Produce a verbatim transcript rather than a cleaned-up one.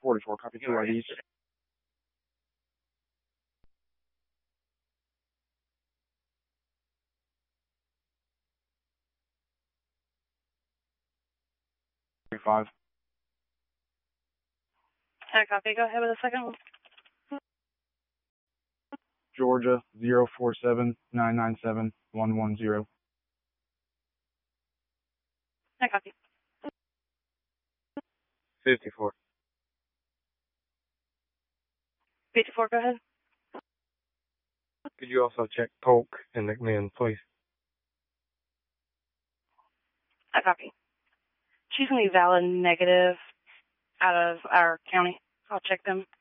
forty-four, copy two I Ds. Five. I copy. Go ahead with the second one. Georgia zero four seven nine nine seven one one zero. I copy. Fifty-four. Fifty-four. Go ahead. Could you also check Polk and McMinn, please? I copy. She's going to be valid negative out of our county. I'll check them.